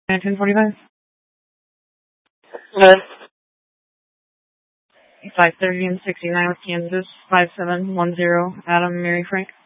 1045. Good. 530 and 69 with Kansas, 5710, Adam, Mary Frank.